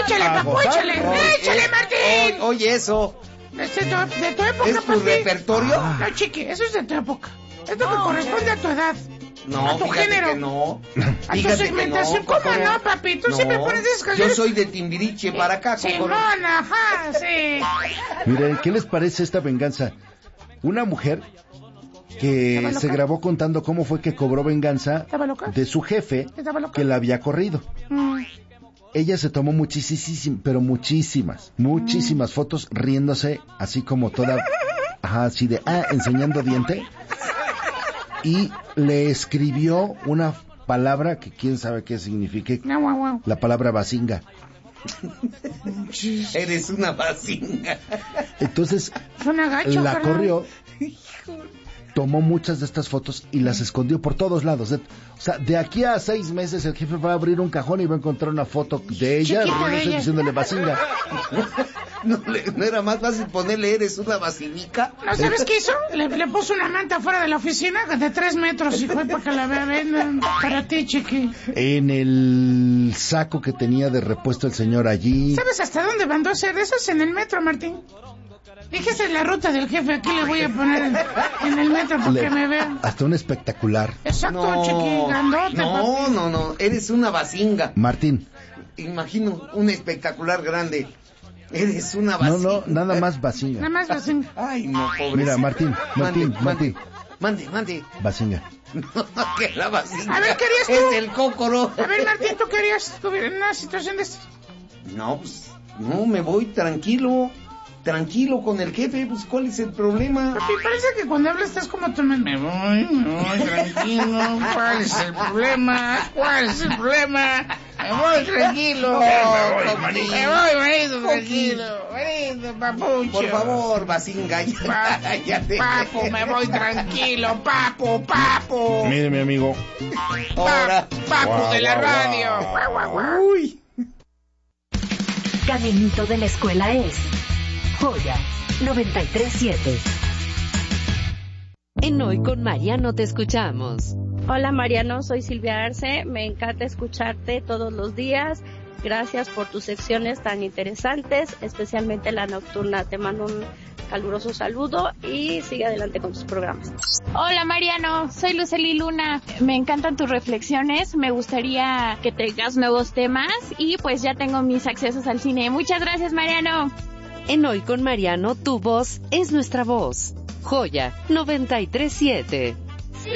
Échale, papu, échale, Martín. Oye, eso. De tu época, ¿Es tu repertorio? No, chiqui, eso es de tu época. Es lo que corresponde a tu edad. No, a tu género. Que no. A tu segmentación. ¿Cómo no, papi? Tú siempre pones esas canciones. Yo soy de Timbiriche para acá. Simón, ajá, sí. Miren, ¿qué les parece esta venganza? Una mujer que se grabó contando cómo fue que cobró venganza de su jefe que la había corrido. Ella se tomó muchísimas fotos riéndose, así como toda, así de, enseñando diente. Y le escribió una palabra que quién sabe qué signifique, la palabra bazinga. Eres una bazinga. Entonces, la corrió, tomó muchas de estas fotos y las escondió por todos lados. O sea, de aquí a 6 meses el jefe va a abrir un cajón y va a encontrar una foto de ella diciéndole bazinga. ¿No era más fácil ponerle eres una basinica? ¿No sabes qué hizo? Le puso una manta fuera de la oficina de 3 metros y fue para que la vea. Para ti, chiqui. En el saco que tenía de repuesto el señor allí. ¿Sabes hasta dónde mandó a hacer eso? En el metro, Martín. Fíjese la ruta del jefe, aquí le voy a poner en el metro para que me vean. Hasta un espectacular. Exacto, chiqui, grandote. No, eres una bazinga. Martín. Imagino un espectacular grande. Eres una bazinga. No, nada más bazinga. Nada más bazinga. Ay, no, pobrecito. Mira, Martín. Mande. Bazinga. No, que la bazinga. A ver, ¿querías tú? Es el cócoro. A ver, Martín, ¿tú querías estuviera en una situación de esta? No, pues, no, me voy tranquilo con el jefe, pues, ¿cuál es el problema? Papi, parece que cuando hablas estás como tú, me voy tranquilo, ¿cuál es el problema? Me voy tranquilo, me voy, marido, tranquilo, marido, papucho. Por favor, bazinga, Papu, me voy tranquilo, papu. Mire, mi amigo. Ahora. Papu de la radio. Uy. Caminito de la escuela es Joya 93.7. En Hoy con Mariano te escuchamos. Hola Mariano, soy Silvia Arce, me encanta escucharte todos los días. Gracias por tus secciones tan interesantes, especialmente la nocturna. Te mando un caluroso saludo y sigue adelante con tus programas. Hola Mariano, soy Lucely Luna. Me encantan tus reflexiones, me gustaría que tengas nuevos temas y pues ya tengo mis accesos al cine. Muchas gracias Mariano. En Hoy con Mariano, tu voz es nuestra voz. Joya 93.7.